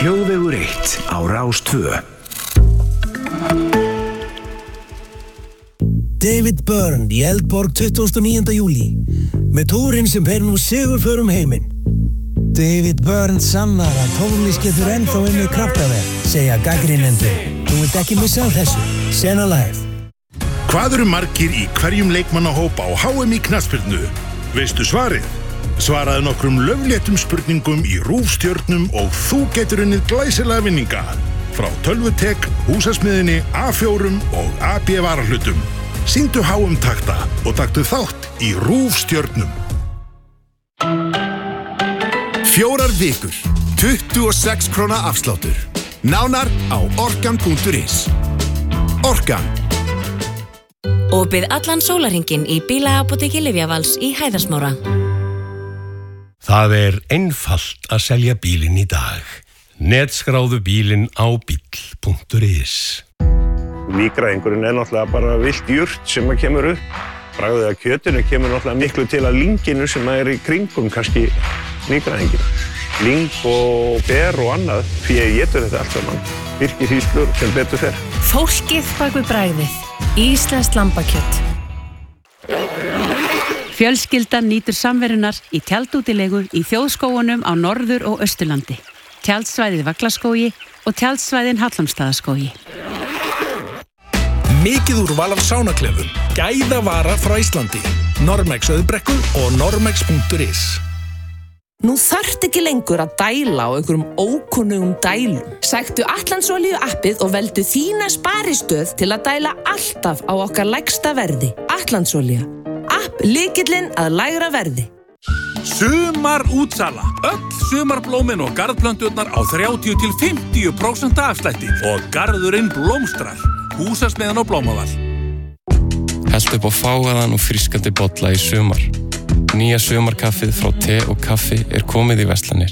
Hljóðvegur 1 á Rás 2. David Byrne í Eldborg 29. júlí með túrinn sem ber nú sigurför heiminn. David Byrne sannar að tónlist getur ennþá unnið kraftaverk, segja gagnrýnendur. Þú vilt ekki missa af þessu. Sena Live. Hvað eru margir í hverjum leikmannahóp á HM í knattspyrnu? Veistu svarið? Svaraðu nokkrum laufléttum spurningum í RÚV-stjörnum og þú getur unnið glæsilega vinninga. Frá Tölvutek, Húsasmiðjunni, A4 og AB varahlutum. Sýndu HM takta og taktu þátt í RÚV-stjörnum. 4 vikur, 26 króna afsláttur. Nánar á orkan.is. Orkan. Opið allan sólarhringinn í bílaapóteki Lyfjavals í Hæðarsmára. Það einfalt að selja bílinn í dag. Netskráðu bílinn á bíll.is. Nýgræðingurinn náttúrulega bara villt jurt sem að kemur upp. Bragðið að kjötinu kemur náttúrulega miklu til að lynginu sem að í kringum kannski nýgræðingina. Lyng og ber og annað, því ég étur þetta allt saman. Birkihýslur sem betur fer. Fólkið bak við bragðið. Íslenskt lambakjöt. Fjölskyldan nýtur samverunar í tjaldútilegu í þjóðskógunum á Norður- og Austurlandi. Tjaldsvæðið Vaglaskógi og tjaldsvæðin Hallormsstaðaskógi. Mikið úrval af sánaklefum. Gæðavara frá Íslandi. Normex Auðbrekku og normex.is. Nú þarft ekki lengur að dæla á einhverjum ókunnugum dælum. Sæktu Atlandsolíu appið og veldu þína sparistöð til að dæla alltaf á okkar lægsta verði. Atlandsolía. App lykillinn að lægra verði. Sumar útsala. Öll sumarblómin og garðplönturnar á 30-50% afslætti og garðurinn blómstrar. Húsasmiðjan og Blómavall. Hellt upp á fágaðan og frískandi bolla í sumar. Nýja sumarkaffið frá te og kaffi komið í verslanir.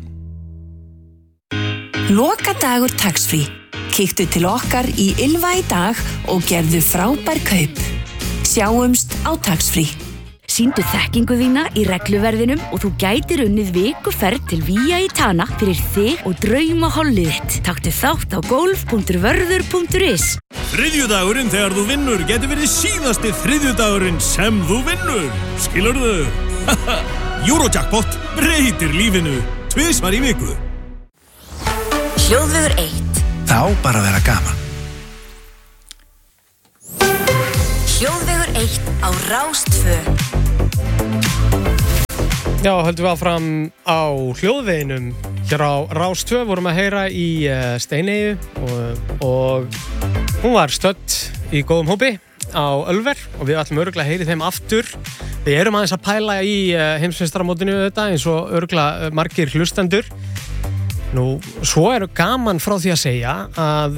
Lokadagur tax-free. Kíktu til okkar í Ylva í dag og gerðu frábær kaup. Sjáumst á tax-free. Sýndu þekkingu þína í regluverðinum og þú gætir unnið vikuferð til Vía í Tana fyrir þig og draumahollið þitt. Taktu þátt á golf.vörður.is. Þriðjudagurinn þegar þú vinnur getur verið síðasti þriðjudagurinn sem þú vinnur. Skilurðu? Eurojackpot breytir lífinu 2 í viku. Hljóðvegur 1. Það á bara að vera gaman. Hljóðvegur 1 á Rás 2. Já, höldum við áfram á hljóðveginum. Hér á Rás 2 vorum að heyra í Steineyju og hún var stödd í góðum hópi á Ölver og við ætlum örugglega að heyri þeim aftur. Við erum aðeins að pæla í heimsmeistaramótinu þetta eins og örugglega margir hlustendur. Nú, svo gaman frá því að segja að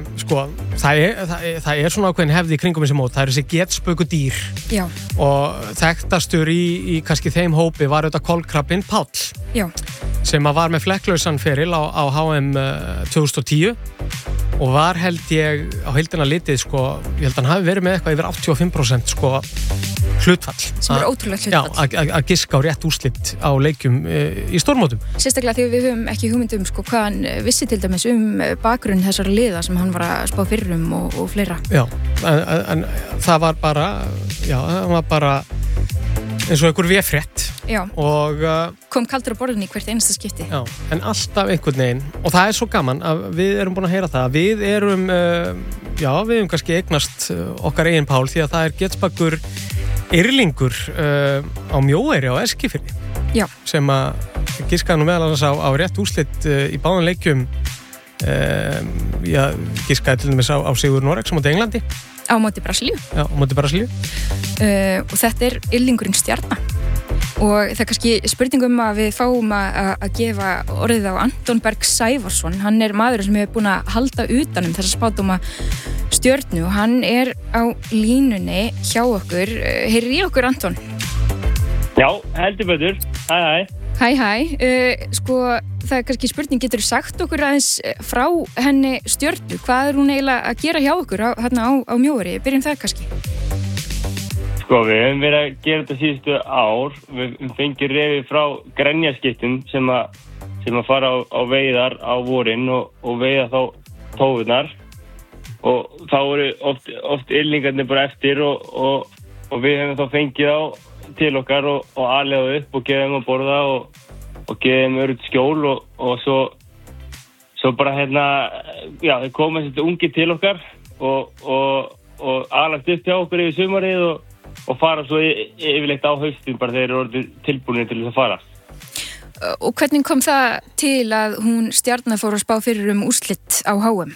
það er svona ákveðin hefði í kringum þessi mót. Það eru þessi getspöku dýr. Já. Og þekktastur í kannski þeim hópi var auðvitað kolkrabbinn Páll. Já. Sem var með flekklausan feril á HM 2010 og var held ég á heildina litið ég held að hann hafi verið með eitthvað yfir 85% hlutfall. Sem ótrúlegt hlutfall. Að giska á rétt úrslit á leikjum í stórmótum. Sérstaklega því við höfum ekki hugmynd hvað hann vissi til dæmis bakgrunn þessara liða sem hann var að spá fyrir og fleira. Já, en það var bara, það var bara eins og einhver véfrétt. Já, og kom kaldur á borðinni í hvert einasta skipti. Já, en alltaf einhvern veginn og það svo gaman að við erum búin að heyra það við erum kannski eignast okkar eigin Pál því að það getspakur yrlingur á Mjóeyri á Eskifirði. Já. Sem að giskaði nú meðal annars á rétt úrslit í báðum leikjum giskaði til dæmis á sigur Noregs á móti Englandi. Á móti Brasilíu. Já, á móti Brasilíu. Og þetta yrlingurinn Stjarna. Og það kannski spurningum að við fáum að gefa orðið á Anton Berg Sævarsson. Hann maðurinn sem hefur búin að halda utan þessa spádóma Stjörnu og hann á línunni hjá okkur. Heyrir í okkur, Anton? Já, heldur betur. Hæ. Hæ. Það kannski spurning, getur þú sagt okkur aðeins frá henni Stjörnu? Hvað hún eiginlega að gera hjá okkur hérna á Mjóeyri? Byrjum það kannski. Við höfum verið að gera þetta síðustu ár. Við fengið refi frá Grenjaskiptum sem sem að fara á veiðar á vorin og veiða þá tófurnar og þá eru oft yllingarnir bara eftir og við hefum þá fengið á til okkar og alið upp og gefa þeim að borða og gefa þeim örugt skjól og svo bara þeir koma þessi ungi til okkar og alast upp hjá okkur yfir sumarið og fara svo yfirleitt á haustin bara þeir eru orðið tilbúinir til þess að fara. Og hvernig kom það til að hún Stjarna fór að spá fyrir úrslit á HM?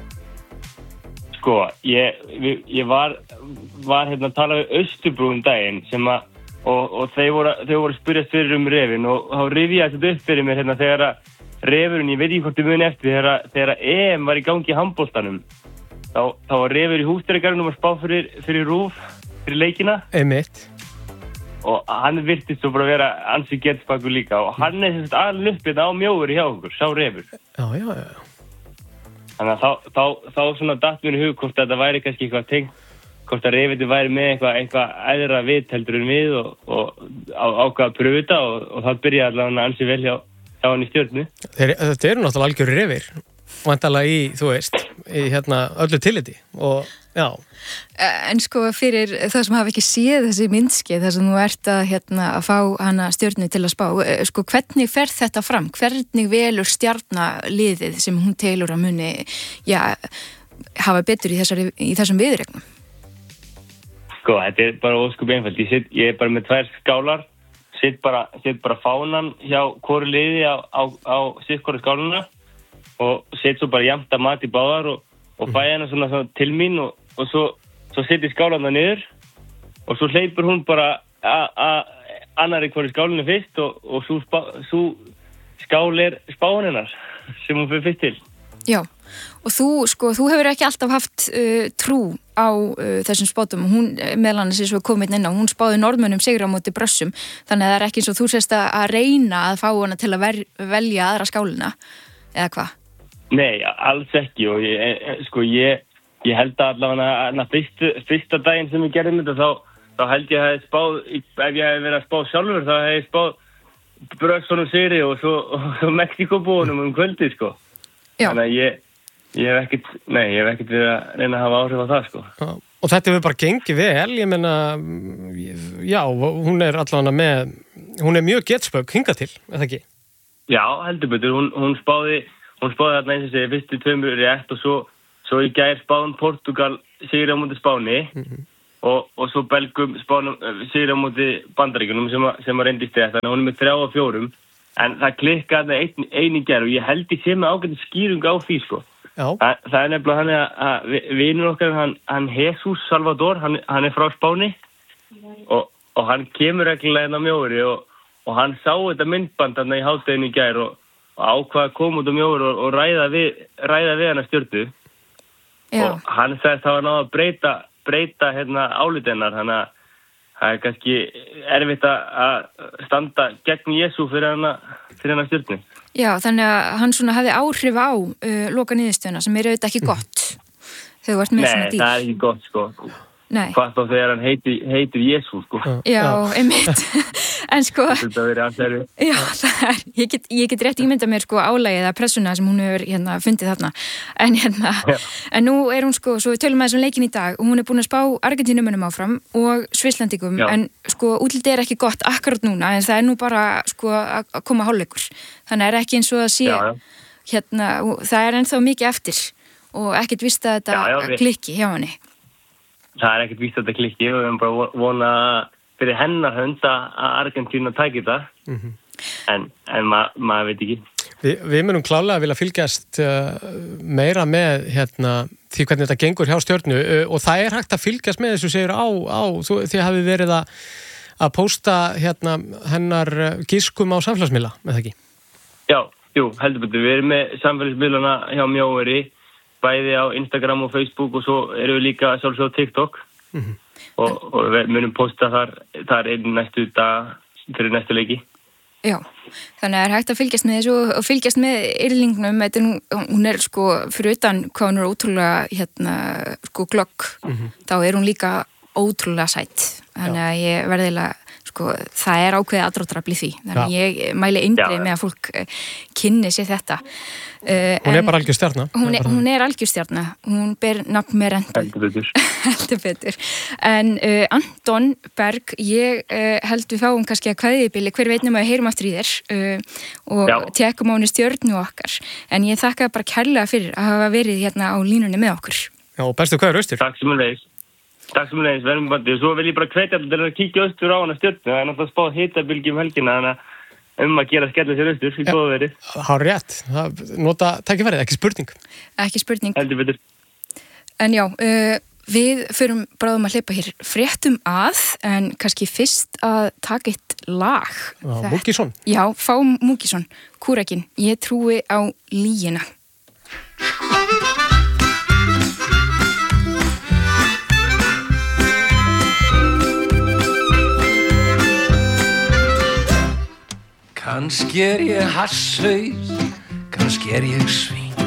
Sko, ég var að tala við Austurbrú daginn sem að og þau voru að spyrjast fyrir refin og þá rifjaði þetta upp fyrir mér þegar að refurinn, ég veit ekki hvort þið muni eftir þegar EM var í gangi í handboltanum þá var refur í húsdýragarðinum að spá fyrir RÚV fyrir leikina. Einmitt. Og hann virtist svo bara vera ansi getspakur líka og hann alveg upp á Mjóveri hjá okkur, sá refur. Já. Þannig að þá svona datt mér í hug hvort þetta væri kannski eitthvað tengt, hvort að refiti væri með eitthvað æðra vit heldur en við og ákvað að pröfu þetta og það byrjaði allavega ansi vel hjá hann í Stjörnu. Þetta eru náttúrulega algjörir refir, vantarlega í öllu tilliti og já. En sko fyrir það sem hafa ekki séð þessi myndskeið þar sem þú ert að fá hana Stjörnu til að spá, sko hvernig fer þetta fram? Hvernig velur Stjarna liðið sem hún telur að muni hafa betur í þessum viðuregnum? Sko, þetta bara óskup einfalt. Ég bara með 2 skálar, sitt bara fánan hjá hvoru liði á sitt hvoru skáluna og sitt svo bara jafnt að mat í báðar og fæ hana svona til mín og svo sitt í skálarna niður og svo hleypur hún bara annari hvoru skálinu fyrst og svo skál spáin hennar sem hún fyrir fyrst til. Já, og þú hefur ekki alltaf haft trú á þessum spátum. Hún meðal annars eins og komið inn á, hún spáði Norðmönnum sigur á móti Brössum, þannig að það er ekki eins og þú sést að reyna að fá hana til að velja aðra skálina, eða hvað? Nei, alls ekki og ég held að allavega fyrsta daginn sem ég gerði þetta þá held ég að hef spáð, ef ég hef verið að spá sjálfur þá hef ég spáð Brössunum sigri og svo Mexíkóbúunum kvöldið sko. Þannig að ég hef ekkert verið að reyna að hafa áhrif á það sko. Og þetta hefur bara gengið vel, ég meina, já, hún er allavega hún er mjög getspök hingað til, eða ekki? Já, heldur betur, hún spáði þarna eins og segja fyrstu 2 rétt og svo í gær spáðum Portugal sigri á móti Spáni og svo Belgum sigri á móti Bandaríkjunum sem að reyndist þetta, þannig að hún er með 3 og 4. En það klikkaði einu í gær og ég held ég sé með ágæti skýring á því sko. Það er nefnilega hann að vinur okkar, hann Jesus Salvador, hann er frá Spáni og hann kemur reglulega inn á Mjóveri og hann sá þetta myndband hann í hádeginu í gær og ákvað að koma út á Mjóveri og ræða við hann að Stjörnu. Og hann sagðist að hann á að breyta áliti hennar, þannig að það er kannski erfitt að standa gegn Jesú fyrir hana Stjörnu. Já, þannig að hann svona hafði áhrif á loka niðurstöðuna sem er auðvitað ekki gott þegar þú ert með svona dýr. Nei, það er ekki gott sko. Hvað þá þegar hann heitir Jesú sko. Já, einmitt. En sko þetta verið ansæri. Já, ég get rétt ímynda mér sko álægið að pressuna sem hún hefur fundið þarna. En nú er hún sko, svo við tölum að þessum leikin í dag og hún er búin að spá Argentínumönnum áfram og Svisslendingum, en sko útlitið er ekki gott akkurat núna, en það er nú bara sko að koma hálfleikur. Þannig er ekki eins og að sé það er ennþá mikið eftir og ekkert víst að þetta klikki hjá henni. Það er ekkert víst að þetta klikki og við erum bara vona fyrir hennar hönd að Argentína tæki það, en maður veit ekki. Við munum klálega að vilja fylgjast meira með því hvernig þetta gengur hjá Stjörnu og það er hægt að fylgjast með þessu segir þið hafið verið að pósta hennar giskum á samfélagsmiðla, með það ekki? Já, heldur betur, við erum með samfélagsmiðlana hjá Mjóveri bæði á Instagram og Facebook og svo erum við líka sjálfsög á TikTok og við munum posta þar einn næstu dag fyrir næstu leiki. Já, þannig að það er hægt að fylgjast með þessu og fylgjast með yrlingnum, hún er sko fyrir utan hvað hún er ótrúlega sko glögg, þá er hún líka ótrúlega sætt, þannig að ég verðilega sko, það ákveðið aðdráttarafl í því. Þannig ég mæli eindreið með að fólk kynni sér þetta. Hún bara algjör stjarna. Hún algjör stjarna. Hún ber nafn með rentu. Heldur betur. En Anton Berg, ég held við fáum kannski að kveðjubili, hver veit nema að heyrum aftur í þér og tekum á henni stjörnu okkar. En ég þakka bara kærlega fyrir að hafa verið hérna á línunni með okkur. Já, bestu kveður austur. Takk sem leiðis, verðum bandi. Svo vil ég bara hvetja til að kíkja austur á hana stjörnu. Það náttúrulega spáð hitabylgi helgina, þannig að að gera skella sér austur í góða verið. Hár rétt, nota tækifærið, ekki spurning. Ekki spurning. Heldur betur. En já, við förum bráðum að hleypa hér fréttum en kannski fyrst að taka eitt lag. Múkisson. Já, fá Múkisson, Kúrekin, ég trúi á lygina. Kannski ég hasshaus, kannski ég svín.